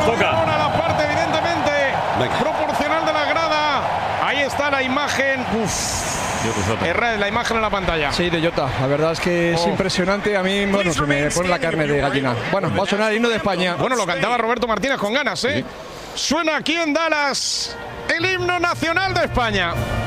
Nos toca. Ahora la parte, evidentemente, proporcional de la grada. Ahí está la imagen. La imagen en la pantalla. Sí, de Jota. La verdad es que es impresionante. A mí, bueno, se me pone la carne de gallina. Bueno, va a sonar el himno de España. Bueno, lo cantaba Roberto Martínez con ganas, ¿eh? Sí. Suena aquí en Dallas el himno nacional de España.